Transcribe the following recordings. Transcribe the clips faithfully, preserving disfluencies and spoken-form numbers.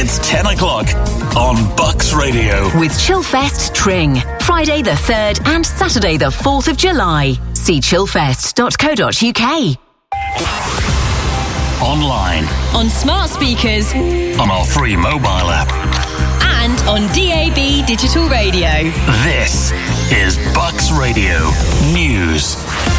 It's ten o'clock on Bucks Radio. With Chillfest Tring. Friday the third and Saturday the fourth of July. See chillfest dot co dot uk. Online. On smart speakers. On our free mobile app. And on D A B digital radio. This is Bucks Radio News.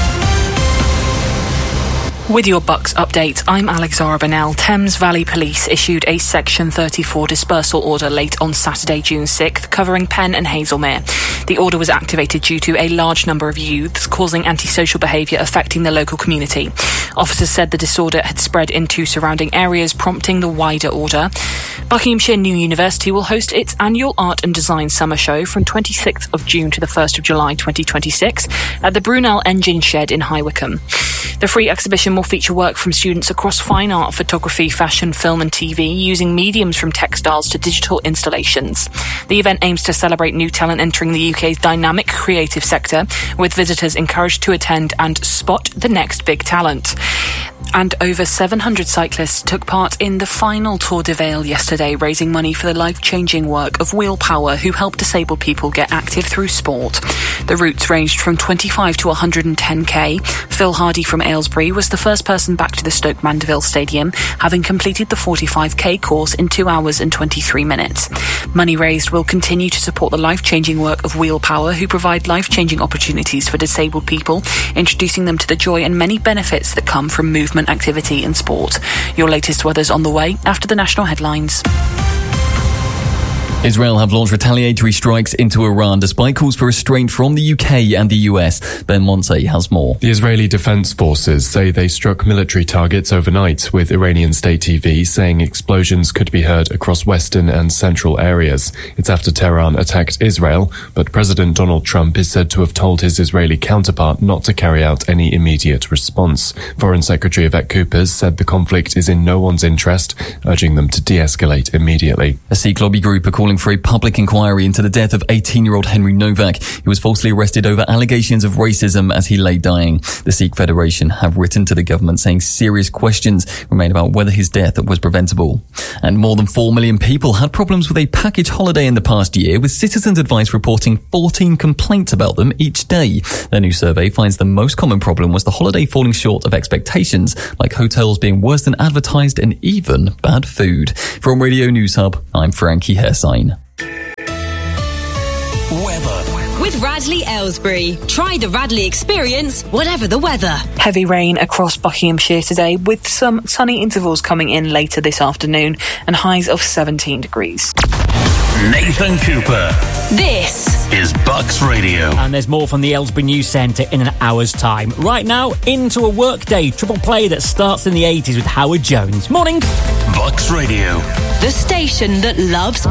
With your Bucks update, I'm Alexara Bennell. Thames Valley Police issued a Section thirty-four dispersal order late on Saturday, June sixth, covering Penn and Hazelmere. The order was activated due to a large number of youths causing antisocial behaviour affecting the local community. Officers said the disorder had spread into surrounding areas, prompting the wider order. Buckinghamshire New University will host its annual Art and Design Summer Show from twenty-sixth of June to the first of July twenty twenty-six at the Brunel Engine Shed in High Wycombe. The free exhibition will feature work from students across fine art, photography, fashion, film and T V, using mediums from textiles to digital installations. The event aims to celebrate new talent entering the U K's dynamic creative sector, with visitors encouraged to attend and spot the next big talent. And over seven hundred cyclists took part in the final Tour de Vale yesterday, raising money for the life-changing work of Wheel Power, who help disabled people get active through sport. The routes ranged from twenty-five to one hundred ten k. Phil Hardy from Aylesbury was the first person back to the Stoke Mandeville Stadium, having completed the forty-five k course in two hours and twenty-three minutes. Money raised will continue to support the life-changing work of Wheel Power, who provide life-changing opportunities for disabled people, introducing them to the joy and many benefits that come from movement, activity and sport. Your latest weather's on the way after the national headlines. Israel have launched retaliatory strikes into Iran despite calls for restraint from the U K and the U S. Ben Monsey has more. The Israeli Defense Forces say they struck military targets overnight, with Iranian state T V saying explosions could be heard across western and central areas. It's after Tehran attacked Israel, but President Donald Trump is said to have told his Israeli counterpart not to carry out any immediate response. Foreign Secretary Yvette Cooper said the conflict is in no one's interest, urging them to de-escalate immediately. A Sikh lobby group are calling for a public inquiry into the death of eighteen-year-old Henry Novak. He was falsely arrested over allegations of racism as he lay dying. The Sikh Federation have written to the government saying serious questions remain about whether his death was preventable. And more than four million people had problems with a package holiday in the past year, with Citizens Advice reporting fourteen complaints about them each day. Their new survey finds the most common problem was the holiday falling short of expectations, like hotels being worse than advertised and even bad food. From Radio News Hub, I'm Frankie Hersign. Weather. With Radley Aylesbury. Try the Radley experience, whatever the weather. Heavy rain across Buckinghamshire today, with some sunny intervals coming in later this afternoon, and highs of seventeen degrees. Nathan Cooper. This is Bucks Radio. And there's more from the Aylesbury News Centre in an hour's time. Right now, into a workday triple play that starts in the eighties with Howard Jones. Morning. Bucks Radio. The station that loves